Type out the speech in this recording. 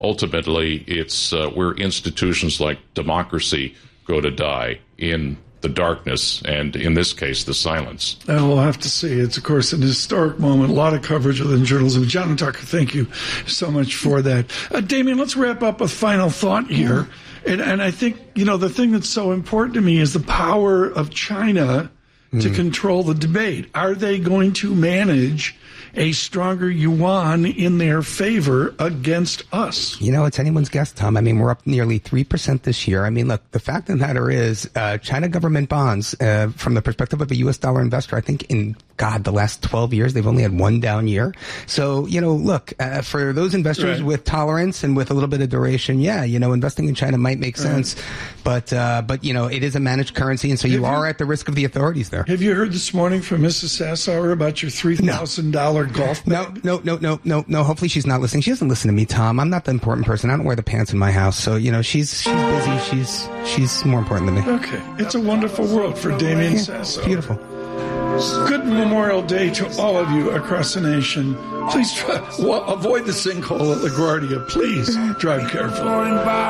ultimately it's where institutions like democracy go to die, in the darkness, and in this case, the silence. And we'll have to see. It's, of course, an historic moment. A lot of coverage within journalism. John Tucker, thank you so much for that. Damien, let's wrap up with final thought here. And I think, the thing that's so important to me is the power of China to control the debate. Are they going to manage a stronger yuan in their favor against us? It's anyone's guess, Tom. I mean, we're up nearly 3% this year. I mean, look, the fact of the matter is, China government bonds, from the perspective of a U.S. dollar investor, I think the last 12 years, they've only had one down year. So, look, for those investors with tolerance and with a little bit of duration, investing in China might make sense. But it is a managed currency, and so you are at the risk of the authorities there. Have you heard this morning from Mrs. Sassauer about your $3,000 golf bag? No. Hopefully she's not listening. She doesn't listen to me, Tom. I'm not the important person. I don't wear the pants in my house. So, she's busy. She's more important than me. Okay. It's a wonderful world for Damien Sassauer. Beautiful. Good Memorial Day to all of you across the nation. Please avoid the sinkhole at LaGuardia. Please drive carefully.